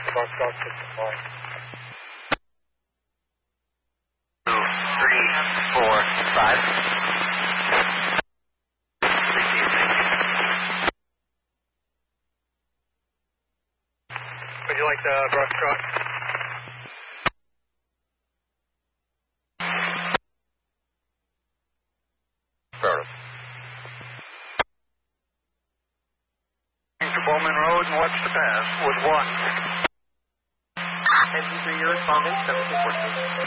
Foxtrot 6-5. 2, 3, 4, 5. Would you like the Foxtrot? Into Bowman Road and watch the pass. Wood 1. And these are your respondents, 1714.